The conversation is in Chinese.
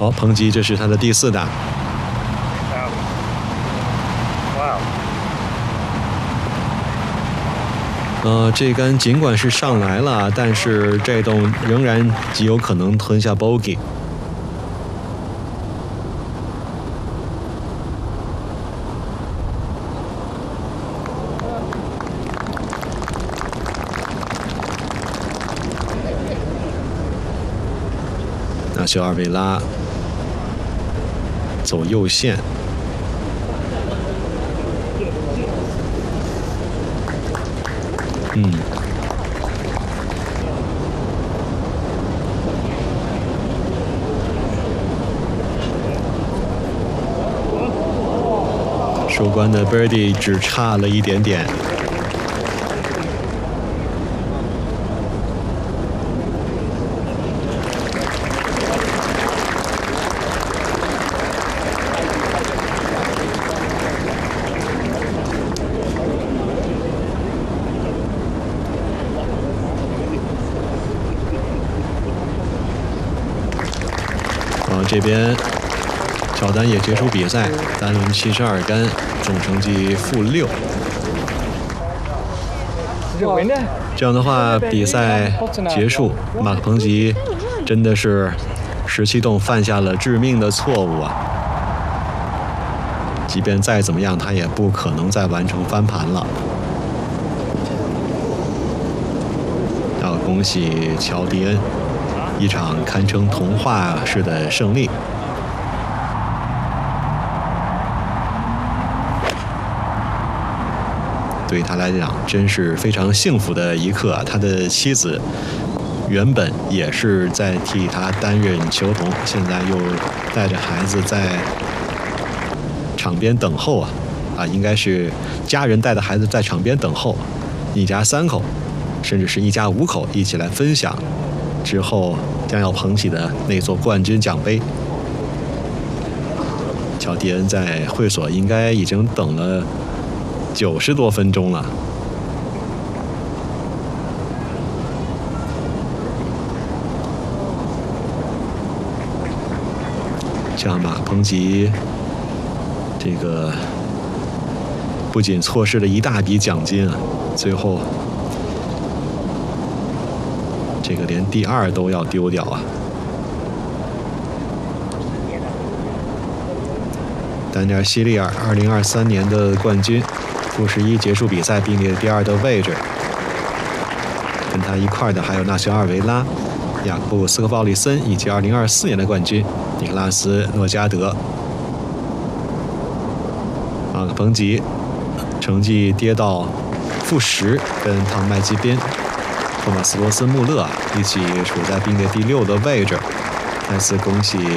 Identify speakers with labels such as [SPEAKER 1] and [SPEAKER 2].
[SPEAKER 1] 好，彭吉这是他的第4打。这杆尽管是上来了，但是这洞仍然极有可能吞下 bogey。纳西尔维拉走右线。收官的 birdie 只差了一点点。这边乔丹也结束比赛，单轮72杆，总成绩-6。这样的话，比赛结束，马克彭吉真的是17洞犯下了致命的错误啊！即便再怎么样，他也不可能再完成翻盘了。要恭喜乔迪恩。一场堪称童话式的胜利。对他来讲，真是非常幸福的一刻啊！他的妻子原本也是在替他担任球童，现在又带着孩子在场边等候应该是家人带着孩子在场边等候，一家3口，甚至是一家5口一起来分享之后将要捧起的那座冠军奖杯。乔迪恩在会所应该已经等了90多分钟了。像马克彭吉这个不仅错失了一大笔奖金啊，最后这个连第2都要丢掉啊！丹尼尔·希利尔2023年的冠军，负11结束比赛并列第2的位置。跟他一块的还有纳西尔·维拉、雅各布·斯科鲍里森以及2024年的冠军尼克拉斯·诺加德。马克彭吉成绩跌到-10，跟唐麦基边。托马斯·罗森穆勒一起处在并列第6的位置。再次恭喜